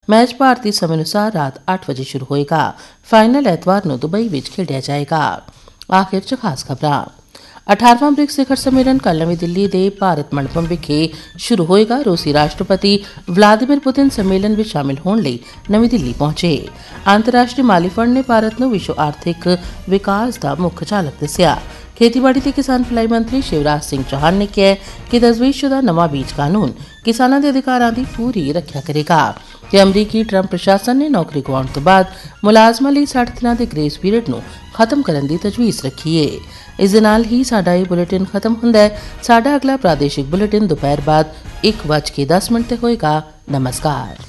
Match ਭਾਰਤੀ ਸਮੇਂ ਅਨੁਸਾਰ ਰਾਤ 8 ਵਜੇ ਸ਼ੁਰੂ ਹੋਏਗਾ। ਫਾਈਨਲ ਐਤਵਾਰ ਨੂੰ ਦੁਬਈ ਵਿੱਚ ਖੇਡਿਆ ਜਾਏਗਾ। ਆਖਿਰ 'ਚ ਖਾਸ ਖਬਰਾਂ। 18ਵਾਂ ਬ੍ਰਿਕਸ ਸਿਖਰ ਸੰਮੇਲਨ ਕੱਲ੍ਹ ਨਵੀਂ ਦਿੱਲੀ ਦੇ ਭਾਰਤ ਮੰਡਪਮ ਵਿਖੇ ਸ਼ੁਰੂ ਹੋਏਗਾ। ਰੂਸੀ ਰਾਸ਼ਟਰਪਤੀ ਵਲਾਦੀਮੀਰ ਪੁਤਿਨ ਸੰਮੇਲਨ ਵਿੱਚ ਸ਼ਾਮਿਲ ਹੋਣ ਲਈ ਨਵੀਂ ਦਿੱਲੀ ਪਹੁੰਚੇ। ਅੰਤਰਰਾਸ਼ਟਰੀ ਮਾਲੀ ਫੰਡ ਨੇ ਭਾਰਤ ਨੂੰ ਵਿਸ਼ਵ ਆਰਥਿਕ ਵਿਕਾਸ ਦਾ ਮੁੱਖ ਝਾਲਕ ਦੱਸਿਆ। ਖੇਤੀਬਾੜੀ ਤੇ ਕਿਸਾਨ ਭਲਾਈ ਮੰਤਰੀ ਸ਼ਿਵਰਾਜ ਸਿੰਘ ਚੌਹਾਨ ਨੇ ਕਿਹਾ ਕਿ ਤਜਵੀਜ਼ਸ਼ੁਦਾ ਨਵਾਂ ਬੀਜ ਕਾਨੂੰਨ ਕਿਸਾਨਾਂ ਦੇ ਅਧਿਕਾਰਾਂ ਦੀ ਪੂਰੀ ਰੱਖਿਆ ਕਰੇਗਾ ਤੇ ਅਮਰੀਕੀ ਟਰੰਪ ਪ੍ਰਸ਼ਾਸਨ ਨੇ ਨੌਕਰੀ ਗਵਾਉਣ ਤੋਂ ਬਾਅਦ ਮੁਲਾਜ਼ਮਾਂ ਲਈ 60 ਦਿਨਾਂ ਦੇ ਗ੍ਰੇਸ ਪੀਰੀਅਡ ਨੂੰ ਖਤਮ ਕਰਨ ਦੀ ਤਜਵੀਜ਼ ਰੱਖੀ ਏ। ਇਸ ਦੇ ਨਾਲ ਹੀ ਸਾਡਾ ਇਹ ਬੁਲੇਟਿਨ ਖਤਮ ਹੁੰਦਾ ਹੈ। ਸਾਡਾ ਅਗਲਾ ਪ੍ਰਾਦੇਸ਼ਿਕ ਬੁਲੇਟਿਨ ਦੁਪਹਿਰ ਬਾਅਦ 1:10 ਤੇ ਹੋਏਗਾ। ਨਮਸਕਾਰ।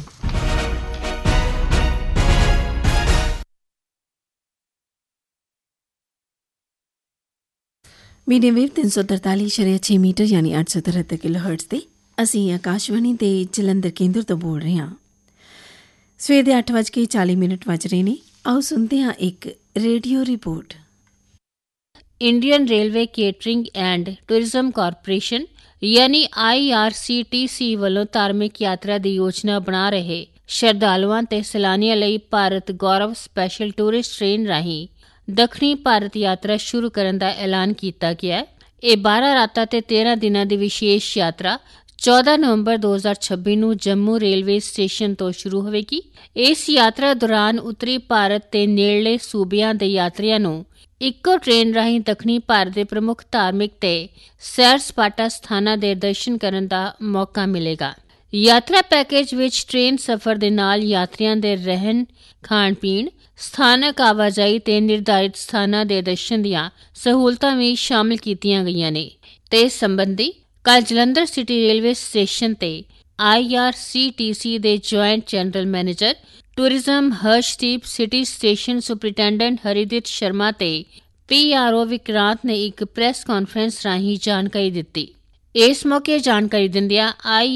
ਮੀਡੀਅਮ ਵੇਵ 343.6 ਮੀਟਰ ਯਾਨੀ 873 ਕਿਲੋਹਰਟਜ਼ ਤੇ ਅਸੀਂ ਆਕਾਸ਼ਵਾਣੀ ਦੇ ਜਲੰਧਰ ਕੇਂਦਰ ਤੋਂ ਬੋਲ ਰਹੇ ਹਾਂ। ਸਵੇਰ ਦੇ 8:40 ਵੱਜ ਰਹੇ ਨੇ। ਆਓ ਸੁਣਦੇ ਹਾਂ ਇੱਕ radio report. Indian railway catering and tourism corporation ਯਾਨੀ IRCTC ਵੱਲੋਂ ਧਾਰਮਿਕ ਯਾਤਰਾ ਦੀ ਯੋਜਨਾ ਬਣਾ ਰਹੇ ਸ਼ਰਧਾਲੂਆਂ ਤੇ ਸੈਲਾਨੀਆਂ ਲਈ ਭਾਰਤ ਗੌਰਵ ਸਪੈਸ਼ਲ ਟੂਰਿਸਟ ਟ੍ਰੇਨ ਰਾਹੀਂ ਦੱਖਣੀ ਭਾਰਤ ਯਾਤਰਾ ਸ਼ੁਰੂ ਕਰਨ ਦਾ ਐਲਾਨ ਕੀਤਾ ਗਿਆ ਹੈ। ਇਹ 12 ਰਾਤਾਂ ਤੇ 13 ਦਿਨਾਂ ਦੀ ਵਿਸ਼ੇਸ਼ ਯਾਤਰਾ 14 ਨਵੰਬਰ 2026 ਨੂੰ ਜੰਮੂ ਰੇਲਵੇ ਸਟੇਸ਼ਨ ਤੋਂ ਸ਼ੁਰੂ ਹੋਵੇਗੀ। ਇਸ ਯਾਤਰਾ ਦੌਰਾਨ ਉੱਤਰੀ ਭਾਰਤ ਤੇ ਨੇੜਲੇ ਸੂਬਿਆਂ ਦੇ ਯਾਤਰੀਆਂ ਨੂੰ ਇੱਕੋ ਟ੍ਰੇਨ ਰਾਹੀਂ ਦੱਖਣੀ ਭਾਰਤ ਦੇ ਪ੍ਰਮੁੱਖ ਧਾਰਮਿਕ ਤੇ ਸੈਰ ਸਪਾਟਾ ਸਥਾਨਾਂ ਦੇ ਦਰਸ਼ਨ ਕਰਨ ਦਾ ਮੌਕਾ ਮਿਲੇਗਾ। ਯਾਤਰਾ ਪੈਕੇਜ ਵਿੱਚ ਟ੍ਰੇਨ ਸਫ਼ਰ ਦੇ ਨਾਲ ਯਾਤਰੀਆਂ ਦੇ ਰਹਿਣ ਖਾਣ ਪੀਣ ਸਥਾਨਕ ਆਵਾਜਾਈ ਤੇ ਨਿਰਧਾਰਿਤ ਸਥਾਨਾਂ ਦੇ ਦਰਸ਼ਨ ਦੀਆਂ ਸਹੂਲਤਾਂ ਵੀ ਸ਼ਾਮਲ ਕੀਤੀਆਂ ਗਈਆਂ ਨੇ। ਤੇ ਇਸ ਸੰਬੰਧੀ ਕੱਲ੍ਹ ਜਲੰਧਰ ਸਿਟੀ ਰੇਲਵੇ ਸਟੇਸ਼ਨ ਤੇ IRCTC ਦੇ joint general manager tourism Harshdeep, city station superintendent ਹਰੀਦਿਤ Sharma ਤੇ PRO ਵਿਕਰਾਂਤ ਨੇ ਇੱਕ ਪ੍ਰੈਸ ਕਾਨਫਰੰਸ ਰਾਹੀਂ ਜਾਣਕਾਰੀ ਦਿੱਤੀ। ਇਸ ਮੌਕੇ ਜਾਣਕਾਰੀ ਦਿੰਦਿਆਂ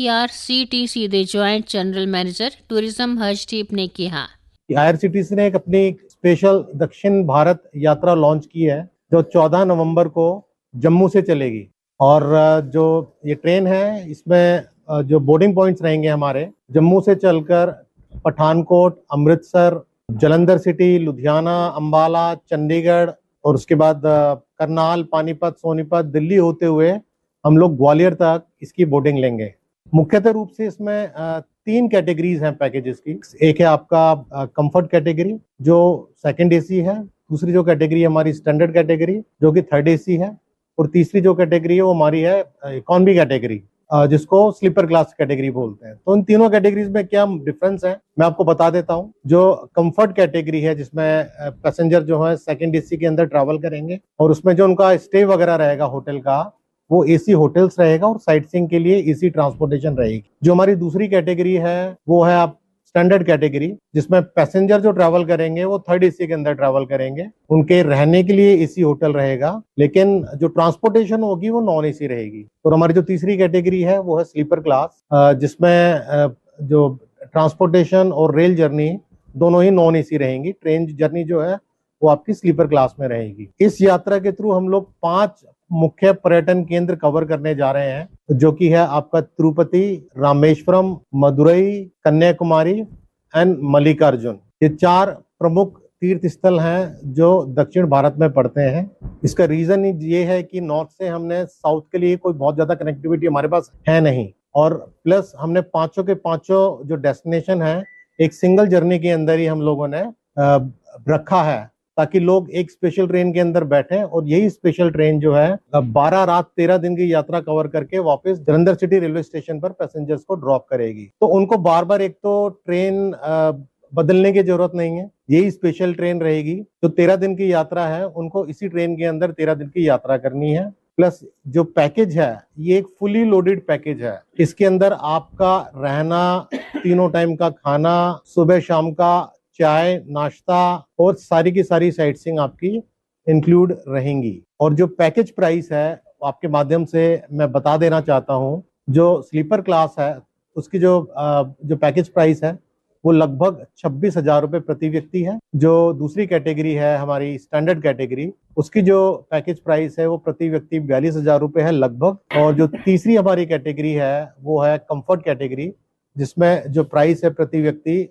IRCTC ਦੇ joint general manager tourism Harshdeep ਨੇ ਕਿਹਾ, IRCTC ने एक अपनी स्पेशल दक्षिण भारत यात्रा लॉन्च की है जो 14 नवंबर को जम्मू से चलेगी। और जो ये ट्रेन है इसमें जो बोर्डिंग पॉइंट्स रहेंगे हमारे जम्मू से चलकर पठानकोट, अमृतसर, जलंधर सिटी, लुधियाना, अंबाला, चंडीगढ़ और उसके बाद करनाल, पानीपत, सोनीपत, दिल्ली होते हुए हम लोग ग्वालियर तक इसकी बोर्डिंग लेंगे। मुख्यतः रूप से इसमें 3 कैटेगरीज हैं पैकेजेस की। एक है आपका कंफर्ट कैटेगरी जो सेकंड AC है, दूसरी जो कैटेगरी है हमारी स्टैंडर्ड कैटेगरी जो कि थर्ड AC है, और तीसरी जो कैटेगरी है वो हमारी है इकोनॉमी कैटेगरी जिसको स्लीपर क्लास कैटेगरी बोलते हैं। तो इन तीनों कैटेगरीज में क्या डिफरेंस है मैं आपको बता देता हूँ। जो कंफर्ट कैटेगरी है जिसमें पैसेंजर जो है सेकंड AC के अंदर ट्रैवल करेंगे और उसमें जो उनका स्टे वगैरह रहेगा होटल का वो AC होटल्स रहेगा और साइट सीइंग के लिए AC ट्रांसपोर्टेशन रहेगी। जो हमारी दूसरी कैटेगरी है वो है आप स्टैंडर्ड कैटेगरी जिसमें पैसेंजर जो ट्रैवल करेंगे वो थर्ड AC के अंदर ट्रैवल करेंगे। उनके रहने के लिए AC होटल रहेगा लेकिन जो ट्रांसपोर्टेशन होगी वो नॉन AC रहेगी। और हमारी जो तीसरी कैटेगरी है वो है स्लीपर क्लास जिसमें जो ट्रांसपोर्टेशन और रेल जर्नी दोनों ही नॉन AC रहेंगी। ट्रेन जर्नी जो है वो आपकी स्लीपर क्लास में रहेगी। इस यात्रा के थ्रू हम लोग 5 मुख्य पर्यटन केंद्र कवर करने जा रहे हैं जो कि है आपका तिरुपति, रामेश्वरम, मदुरई, कन्याकुमारी एंड मल्लिकार्जुन। ये 4 प्रमुख तीर्थ स्थल हैं जो दक्षिण भारत में पड़ते हैं। इसका रीजन ये है कि नॉर्थ से हमने साउथ के लिए कोई बहुत ज्यादा कनेक्टिविटी हमारे पास है नहीं, और प्लस हमने पांचों के पांचों जो डेस्टिनेशन है एक सिंगल जर्नी के अंदर ही हम लोगों ने रखा है ताकि लोग एक स्पेशल ट्रेन के अंदर बैठें। और यही स्पेशल ट्रेन जो है 12 रात 13 दिन की यात्रा कवर करके वापस जलंधर सिटी रेलवे स्टेशन पर पैसेंजर्स को ड्रॉप करेगी। तो उनको बार बार एक तो ट्रेन बदलने की जरूरत नहीं है, यही स्पेशल ट्रेन रहेगी। जो 13 दिन की यात्रा है उनको इसी ट्रेन के अंदर 13 दिन की यात्रा करनी है। प्लस जो पैकेज है ये एक फुली लोडेड पैकेज है। इसके अंदर आपका रहना, तीनों टाइम का खाना, सुबह शाम का चाय नाश्ता और सारी की सारी साइट सीइंग आपकी इंक्लूड रहेंगी। और जो पैकेज प्राइस है आपके माध्यम से मैं बता देना चाहता हूँ, जो स्लीपर क्लास है उसकी जो पैकेज प्राइस है वो लगभग 26,000 रुपए प्रति व्यक्ति है। जो दूसरी कैटेगरी है हमारी स्टैंडर्ड कैटेगरी उसकी जो पैकेज प्राइस है वो प्रति व्यक्ति 42,000 रुपए है लगभग। और जो तीसरी हमारी कैटेगरी है वो है कंफर्ट कैटेगरी जिसमें जो प्राइस है प्रति व्यक्ति